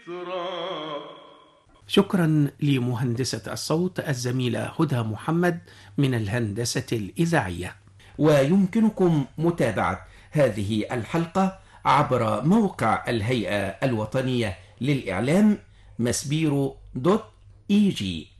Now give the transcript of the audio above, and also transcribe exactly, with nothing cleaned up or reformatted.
سترا. شكرا لمهندسة الصوت الزميلة هدى محمد من الهندسة الإذاعية. ويمكنكم متابعة هذه الحلقة عبر موقع الهيئة الوطنية للإعلام مسبيرو دوت إي جي.